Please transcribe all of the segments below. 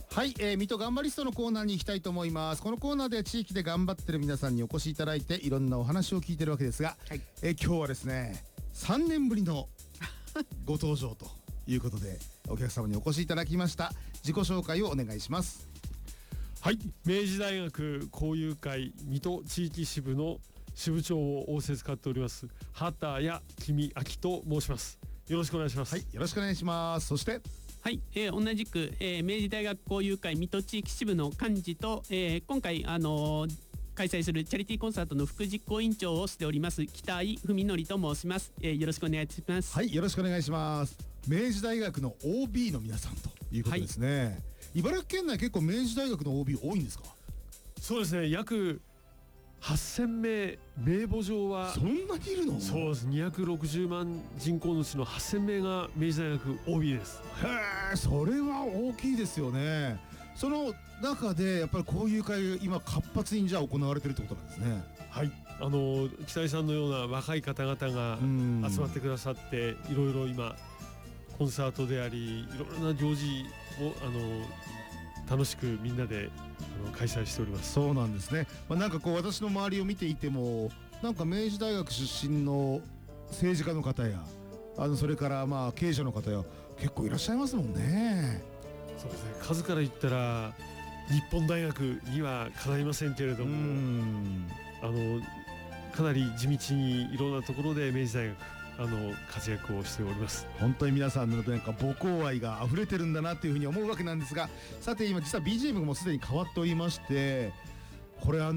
はい、水戸頑張りストのコーナーに行きたいと思います。このコーナーで地域で頑張ってる皆さんにお越しいただいていろんなお話を聞いてるわけですが、 はい、 今日はですね3年ぶりのご登場ということでお客様にお越しいただきました。自己紹介をお願いします。 はい、明治大学交友会水戸地域支部の支部長を仰せつかっております畑谷公明と申します。よろしくお願いします。 はい、よろしくお願いします。そしてはい、同じく、明治大学交友会水戸地域支部の幹事と、今回開催するチャリティーコンサートの副実行委員長をしております北井文則と申します。よろしくお願いします。 はい、よろしくお願いします。明治大学の OB の皆さんということですね。はい、茨城県内結構明治大学の OB 多いんですか？ そうですね、約8000名、名簿上はそんなにいるの？ そうです。260万人口のうちの8000名が明治大学 OB です。 へえ、それは大きいですよね。その中でやっぱり交友会が今活発にじゃあ行われてるってことなんですね。 はい、北井さんのような若い方々が集まってくださっていろいろ今コンサートでありいろいろな行事を楽しくみんなで開催しております。 そうなんですね。なんかこう私の周りを見ていてもなんか明治大学出身の政治家の方やそれから経営者の方や結構いらっしゃいますもんね。 そうですね、数から言ったら日本大学にはかないませんけれども、かなり地道にいろんなところで明治大学活躍をしております。 本当に皆さんのなんか母校愛が溢れてるんだなというふうに思うわけなんですが、さて今実は BGM もすでに変わっておりまして、これマ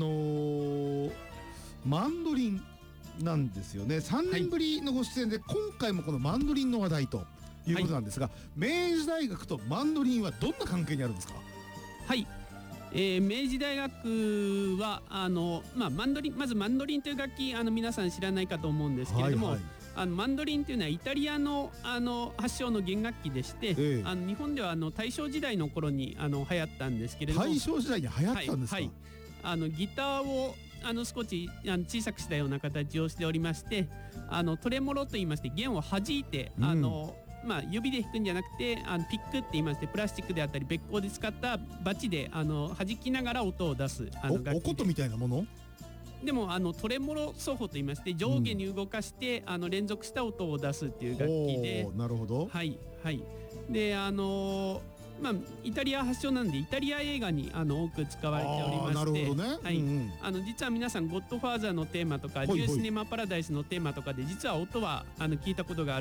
ンドリンなんですよね。3年ぶりのご出演で、今回もこのマンドリンの話題ということなんですが、明治大学とマンドリンはどんな関係にあるんですか？ はい、明治大学はマンドリン、まずマンドリンという楽器皆さん知らないかと思うんですけれども、マンドリンというのはイタリアの発祥の弦楽器でして、日本では大正時代の頃に流行ったんですけれども、 大正時代に流行ったんですか？ はい、ギターを少し小さくしたような形をしておりまして、トレモロといいまして弦を弾いて、指で弾くんじゃなくてピックって言いまして、プラスチックであったりべっ甲で使ったバチで弾きながら音を出す楽器で、 お琴みたいなものでもトレモロ奏法と言いまして、上下に動かして連続した音を出すっていう楽器で、 なるほど。 はいはい。でイタリア発祥なんでイタリア映画に多く使われておりまして、 なるほどね。 はい、実は皆さんゴッドファーザーのテーマとか、ニューシネマパラダイスのテーマとかで実は音は聞いたことがある